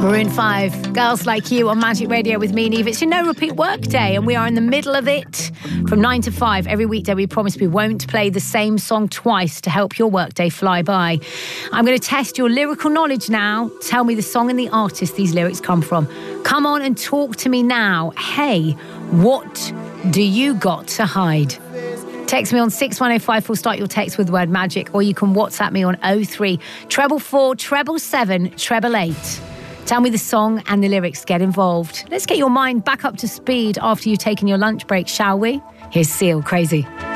Maroon 5, Girls Like You on Magic Radio with me, Neve. It's your no repeat work day and we are in the middle of it. From 9 to 5 every weekday, we promise we won't play the same song twice to help your workday fly by. I'm going to test your lyrical knowledge now. Tell me the song and the artist these lyrics come from. Come on and talk to me now. Hey, what do you got to hide? Text me on 61054, start your text with the word magic, or you can WhatsApp me on 03 444 777 888. Tell me the song and the lyrics. Get involved. Let's get your mind back up to speed after you've taken your lunch break, shall we? Here's Seal, Crazy.